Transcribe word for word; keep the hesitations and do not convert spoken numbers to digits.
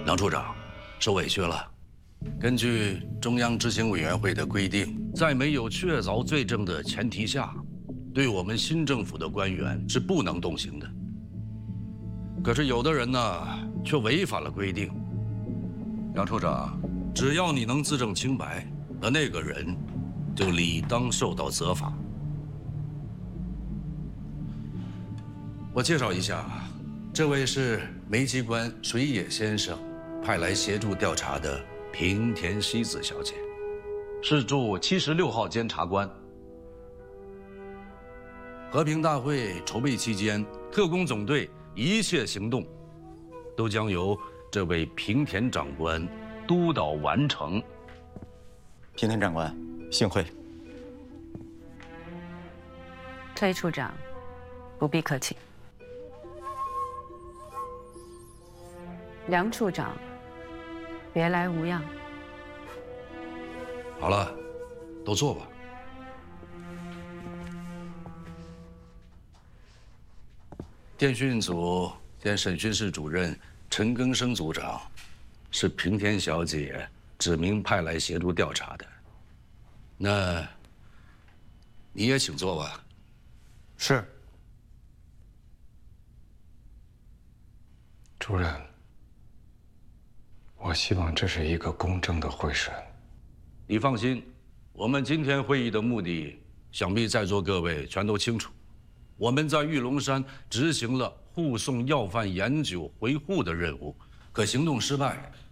杨处长，受委屈了。根据中央执行委员会的规定，在没有确凿罪证的前提下，对我们新政府的官员是不能动刑的。可是有的人呢，却违反了规定。杨处长，只要你能自证清白，那那个人就理当受到责罚。我介绍一下，这位是煤机关水野先生派来协助调查的平田希子小姐，是驻七十六号监察官。和平大会筹备期间，特工总队一切行动都将由这位平田长官督导完成。 平田长官，幸会。 崔处长，不必客气。梁处长，别来无恙。 好了，都坐吧。电讯组兼审讯室主任陈庚生组长，是平田小姐指名派来协助调查的。那你也请坐吧。 是。主任。我希望这是一个公正的会审。 你放心，我们今天会议的目的，想必在座各位全都清楚。我们在玉龙山执行了护送要犯盐酒回沪的任务，可行动失败，